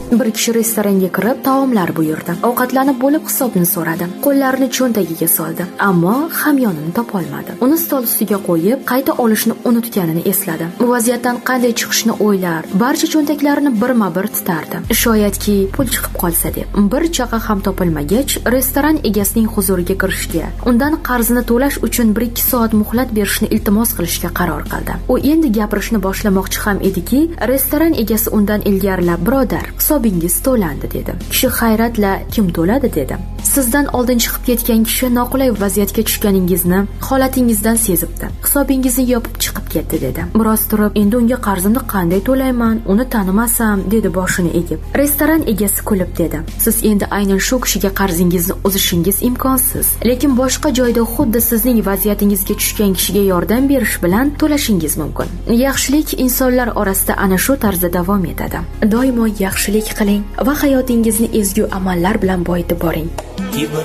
Bir kishi restoranga kirib taomlar buyurdi. Ovqatlanib bo'lib hisobni so'radi. Qo'llarini cho'ntagiga soldi, ammo hamyonini topolmadi. Uni stol ustiga qo'yib, qayta olishni unutganini esladi. Bu vaziyatdan qanday chiqishni o'ylar, barcha cho'ntaklarini birma-bir tutardi. Shoyatki pul chiqib qolsa deb. Bir chaqa ham topilmagach, restoran egasining huzuriga kirishga, undan qarzini to'lash uchun 1-2 soat muhlat berishni iltimos qilishga qaror qildi. U endi gapirishni boshlamoqchi ham ediki, restoran egasi undan ilgarilab, "Birodar, hisobingiz to'landi" dedi. Kishi hayratla, "Kim to'ladi?" dedi. "Sizdan oldin chiqib ketgan kishi noqulay vaziyatga tushganingizni holatingizdan sezibdi. Hisobingizni yopib chiqib ketdi" dedi. Biroz turib, "Endi unga qarzimni qanday to'layman? Uni tanimasam" dedi boshini egib. Restoran egasi kulib dedi: "Siz endi aynan shu kishiga qarzingizni uzishingiz imkonsiz. Lekin boshqa joyda xuddi sizning vaziyatingizga tushgan kishiga yordam berish bilan to'lashingiz mumkin. Yaxshilik insonlar orasida ana shu tarzda davom etadi. Doimo yaxshilik qiling va hayotingizni ezgu amallar bilan boyitib boring."